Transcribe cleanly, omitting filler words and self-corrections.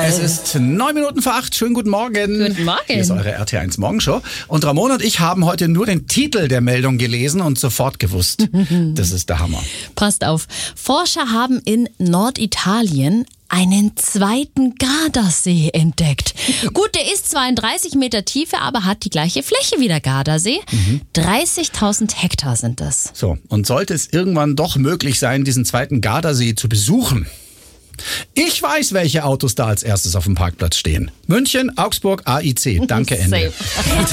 Es ist 9:09. Schönen guten Morgen. Guten Morgen. Hier ist eure RT1 Morgenshow. Und Ramon und ich haben heute nur den Titel der Meldung gelesen und sofort gewusst. Das ist der Hammer. Passt auf. Forscher haben in Norditalien einen zweiten Gardasee entdeckt. Gut, der ist zwar in 30 Meter Tiefe, aber hat die gleiche Fläche wie der Gardasee. 30.000 Hektar sind das. So, und sollte es irgendwann doch möglich sein, diesen zweiten Gardasee zu besuchen? Ich weiß, welche Autos da als erstes auf dem Parkplatz stehen. München, Augsburg, AIC. Danke, Ende. Safe.